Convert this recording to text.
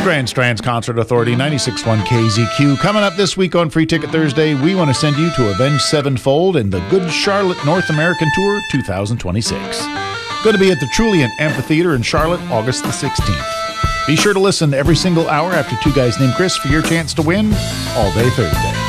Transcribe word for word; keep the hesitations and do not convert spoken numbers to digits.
Grand Strands Concert Authority, ninety-six point one K Z Q. Coming up this week on Free Ticket Thursday, we want to send you to Avenged Sevenfold and the Good Charlotte North American Tour twenty twenty-six. Going to be at the Truliant Amphitheater in Charlotte, August the sixteenth. Be sure to listen every single hour after Two Guys Named Chris for your chance to win all day Thursday.